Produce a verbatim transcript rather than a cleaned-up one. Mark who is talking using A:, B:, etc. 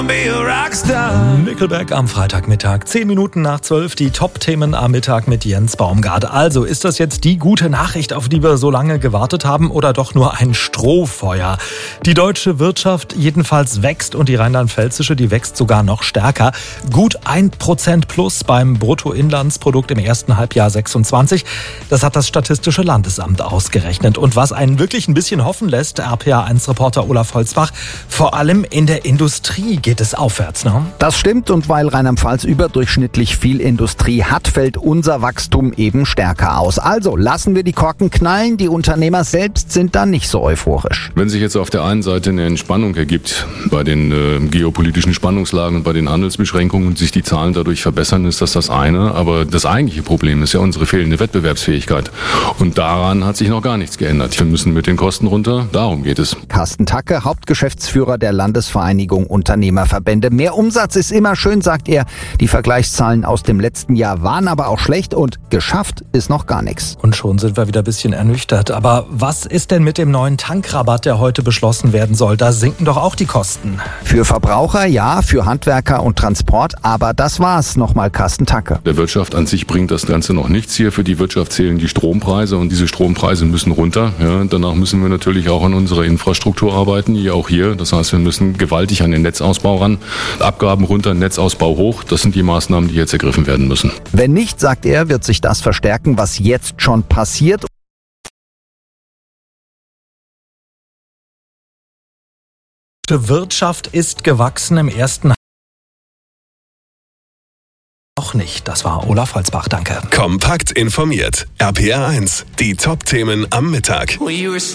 A: Nickelback am Freitagmittag, zehn Minuten nach zwölf, die Top-Themen am Mittag mit Jens Baumgart. Also, ist das jetzt die gute Nachricht, auf die wir so lange gewartet haben, oder doch nur ein Strohfeuer? Die deutsche Wirtschaft jedenfalls wächst und die rheinland-pfälzische, die wächst sogar noch stärker. Gut ein Prozent plus beim Bruttoinlandsprodukt im ersten Halbjahr sechsundzwanzig. Das hat das Statistische Landesamt ausgerechnet. Und was einen wirklich ein bisschen hoffen lässt, R P A eins Reporter Olaf Holzbach, vor allem in der Industrie geht es aufwärts, ne?
B: Das stimmt, und weil Rheinland-Pfalz überdurchschnittlich viel Industrie hat, fällt unser Wachstum eben stärker aus. Also lassen wir die Korken knallen, die Unternehmer selbst sind da nicht so euphorisch.
C: Wenn sich jetzt auf der einen Seite eine Entspannung ergibt bei den äh, geopolitischen Spannungslagen und bei den Handelsbeschränkungen und sich die Zahlen dadurch verbessern, ist das das eine. Aber das eigentliche Problem ist ja unsere fehlende Wettbewerbsfähigkeit. Und daran hat sich noch gar nichts geändert. Wir müssen mit den Kosten runter, darum geht es.
B: Carsten Tacke, Hauptgeschäftsführer der Landesvereinigung Unternehmerverbände. Mehr Umsatz ist immer schön, sagt er. Die Vergleichszahlen aus dem letzten Jahr waren aber auch schlecht und geschafft ist noch gar nichts.
A: Und schon sind wir wieder ein bisschen ernüchtert. Aber was ist denn mit dem neuen Tankrabatt, der heute beschlossen werden soll? Da sinken doch auch die Kosten.
B: Für Verbraucher ja, für Handwerker und Transport, aber das war's. Nochmal Carsten Tacke.
C: Der Wirtschaft an sich bringt das Ganze noch nichts hier. Für die Wirtschaft zählen die Strompreise und diese Strompreise müssen runter. Ja, danach müssen wir natürlich auch an unserer Infrastruktur arbeiten, wie auch hier. Das heißt, wir müssen gewaltig an den Netzausbau ran. Abgaben runter, Netzausbau hoch. Das sind die Maßnahmen, die jetzt ergriffen werden müssen.
B: Wenn nicht, sagt er, wird sich das verstärken, was jetzt schon passiert.
A: Die Wirtschaft ist gewachsen im ersten noch nicht. Das war Olaf Holzbach, danke.
D: Kompakt informiert. R P R eins, die Top-Themen am Mittag.